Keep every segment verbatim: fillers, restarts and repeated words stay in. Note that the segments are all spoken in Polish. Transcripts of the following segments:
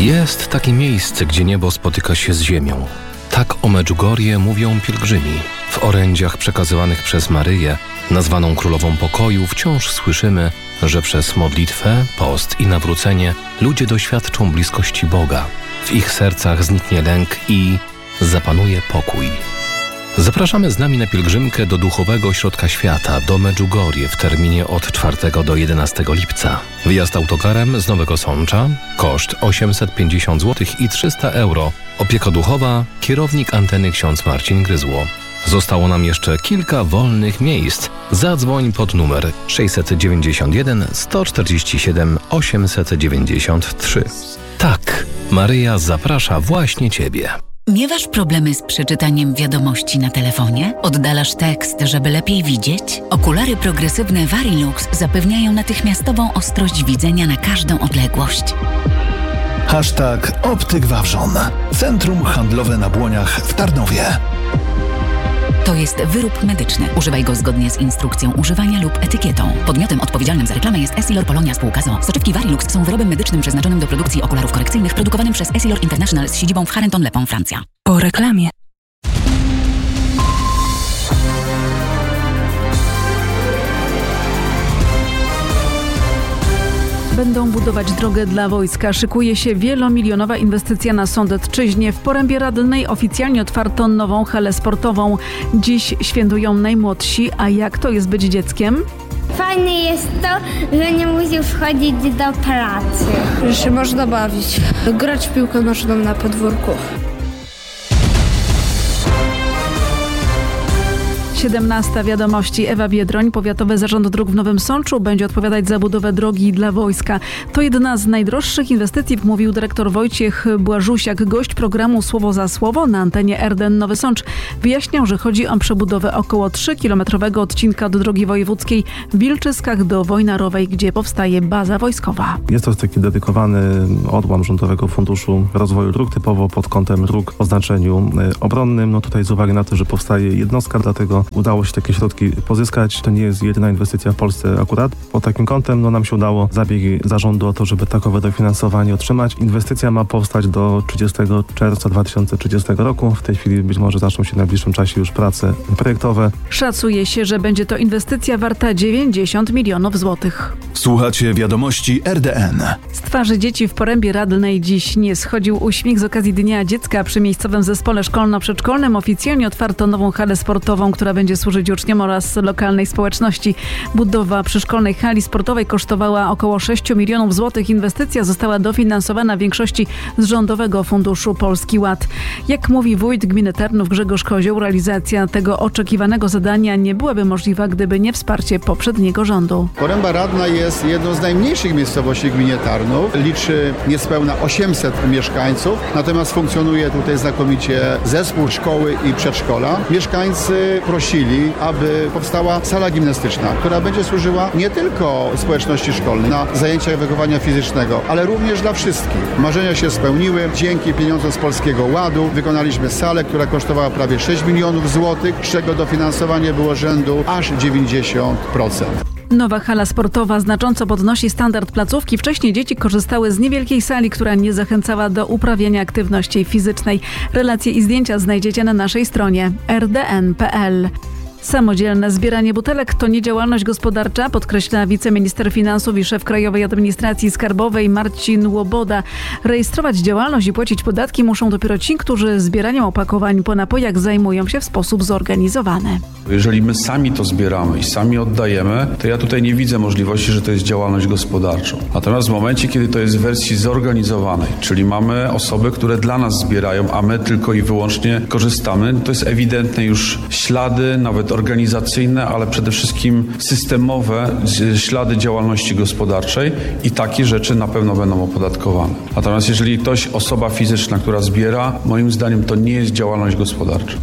Jest takie miejsce, gdzie niebo spotyka się z ziemią. Tak o Medjugorje mówią pielgrzymi. W orędziach przekazywanych przez Maryję, nazwaną Królową Pokoju, wciąż słyszymy, że przez modlitwę, post i nawrócenie ludzie doświadczą bliskości Boga. W ich sercach zniknie lęk i zapanuje pokój. Zapraszamy z nami na pielgrzymkę do Duchowego Ośrodka Świata, do Medjugorje w terminie od czwartego do jedenastego lipca. Wyjazd autokarem z Nowego Sącza, koszt osiemset pięćdziesiąt złotych i trzysta euro. Opieka duchowa, kierownik anteny ksiądz Marcin Gryzło. Zostało nam jeszcze kilka wolnych miejsc. Zadzwoń pod numer sześćset dziewięćdziesiąt jeden sto czterdzieści siedem osiemset dziewięćdziesiąt trzy. Tak, Maryja zaprasza właśnie Ciebie. Miewasz problemy z przeczytaniem wiadomości na telefonie? Oddalasz tekst, żeby lepiej widzieć? Okulary progresywne Varilux zapewniają natychmiastową ostrość widzenia na każdą odległość. Hashtag Optyk Wawrzon. Centrum handlowe na Błoniach w Tarnowie. To jest wyrób medyczny. Używaj go zgodnie z instrukcją używania lub etykietą. Podmiotem odpowiedzialnym za reklamę jest Essilor Polonia Spółka z o o. Soczewki Varilux są wyrobem medycznym przeznaczonym do produkcji okularów korekcyjnych, produkowanym przez Essilor International z siedzibą w Charenton-le-Pont, Francja. Po reklamie. Będą budować drogę dla wojska. Szykuje się wielomilionowa inwestycja na Sądecczyźnie. W Porębie Radnej oficjalnie otwarto nową halę sportową. Dziś świętują najmłodsi, a jak to jest być dzieckiem? Fajne jest to, że nie musisz chodzić do pracy. Że się można bawić, grać w piłkę nożną na podwórku. siedemnasta Wiadomości. Ewa Biedroń, Powiatowy Zarząd Dróg w Nowym Sączu, będzie odpowiadać za budowę drogi dla wojska. To jedna z najdroższych inwestycji, mówił dyrektor Wojciech Błażusiak, gość programu Słowo za Słowo na antenie R D N Nowy Sącz. Wyjaśniał, że chodzi o przebudowę około trzykilometrowego odcinka od drogi wojewódzkiej w Wilczyskach do Wojnarowej, gdzie powstaje baza wojskowa. Jest to taki dedykowany odłam Rządowego Funduszu Rozwoju Dróg, typowo pod kątem dróg o znaczeniu obronnym. No tutaj z uwagi na to, że powstaje jednostka, dlatego udało się takie środki pozyskać. To nie jest jedyna inwestycja w Polsce akurat. Pod takim kątem no, nam się udało zabiegi zarządu o to, żeby takowe dofinansowanie otrzymać. Inwestycja ma powstać do trzydziestego czerwca dwa tysiące trzydziestego roku. W tej chwili być może zaczną się w najbliższym czasie już prace projektowe. Szacuje się, że będzie to inwestycja warta dziewięćdziesiąt milionów złotych. Słuchacie wiadomości R D N. Z twarzy dzieci w Porębie Radnej dziś nie schodził uśmiech z okazji Dnia Dziecka. Przy miejscowym zespole szkolno-przedszkolnym oficjalnie otwarto nową halę sportową, która będzie służyć uczniom oraz lokalnej społeczności. Budowa przyszkolnej hali sportowej kosztowała około sześć milionów złotych. Inwestycja została dofinansowana w większości z Rządowego Funduszu Polski Ład. Jak mówi wójt gminy Tarnów Grzegorz Kozioł, realizacja tego oczekiwanego zadania nie byłaby możliwa, gdyby nie wsparcie poprzedniego rządu. Poręba Radna jest jedną z najmniejszych miejscowości w gminie Tarnów. Liczy niespełna osiemset mieszkańców, natomiast funkcjonuje tutaj znakomicie zespół szkoły i przedszkola. Mieszkańcy prosili, aby powstała sala gimnastyczna, która będzie służyła nie tylko społeczności szkolnej na zajęciach wychowania fizycznego, ale również dla wszystkich. Marzenia się spełniły. Dzięki pieniądzom z Polskiego Ładu wykonaliśmy salę, która kosztowała prawie sześć milionów złotych, z czego dofinansowanie było rzędu aż dziewięćdziesiąt procent. Nowa hala sportowa znacząco podnosi standard placówki. Wcześniej dzieci korzystały z niewielkiej sali, która nie zachęcała do uprawiania aktywności fizycznej. Relacje i zdjęcia znajdziecie na naszej stronie r d n kropka p l. Samodzielne zbieranie butelek to nie działalność gospodarcza, podkreśla wiceminister finansów i szef Krajowej Administracji Skarbowej Marcin Łoboda. Rejestrować działalność i płacić podatki muszą dopiero ci, którzy zbieraniem opakowań po napojach zajmują się w sposób zorganizowany. Jeżeli my sami to zbieramy i sami oddajemy, to ja tutaj nie widzę możliwości, że to jest działalność gospodarczą. Natomiast w momencie, kiedy to jest w wersji zorganizowanej, czyli mamy osoby, które dla nas zbierają, a my tylko i wyłącznie korzystamy, to jest ewidentne już ślady, nawet organizacyjne, ale przede wszystkim systemowe ślady działalności gospodarczej i takie rzeczy na pewno będą opodatkowane. Natomiast jeżeli ktoś, osoba fizyczna, która zbiera, moim zdaniem to nie jest działalność gospodarcza.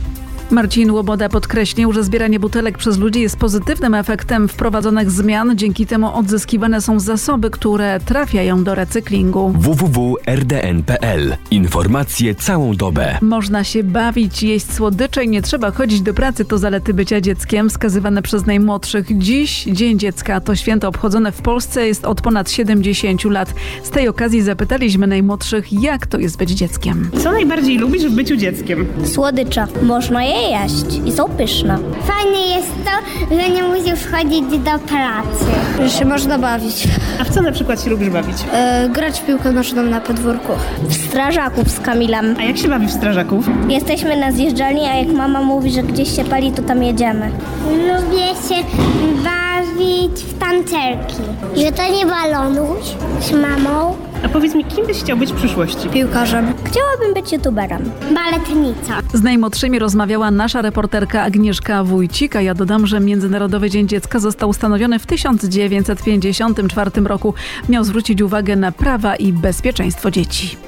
Marcin Łoboda podkreślił, że zbieranie butelek przez ludzi jest pozytywnym efektem wprowadzonych zmian. Dzięki temu odzyskiwane są zasoby, które trafiają do recyklingu. w w w kropka r d n kropka p l. Informacje całą dobę. Można się bawić, jeść słodycze i nie trzeba chodzić do pracy. To zalety bycia dzieckiem wskazywane przez najmłodszych. Dziś Dzień Dziecka to święto obchodzone w Polsce jest od ponad siedemdziesięciu lat. Z tej okazji zapytaliśmy najmłodszych, jak to jest być dzieckiem. Co najbardziej lubisz w byciu dzieckiem? Słodycze. Można je jeść i są pyszne. Fajne jest to, że nie musisz chodzić do pracy. Że się można bawić. A w co na przykład się lubisz bawić? E, grać w piłkę nożną na podwórku. W strażaków z Kamilem. A jak się bawi w strażaków? Jesteśmy na zjeżdżalni, a jak mama mówi, że gdzieś się pali, to tam jedziemy. Lubię się bawić w tancerki. Rzucanie balonów z mamą. A powiedz mi, kim byś chciał być w przyszłości? Piłkarzem. Chciałabym być youtuberem. Baletnica. Z najmłodszymi rozmawiała nasza reporterka Agnieszka Wójcik, a ja dodam, że Międzynarodowy Dzień Dziecka został ustanowiony w tysiąc dziewięćset pięćdziesiątym czwartym roku. Miał zwrócić uwagę na prawa i bezpieczeństwo dzieci.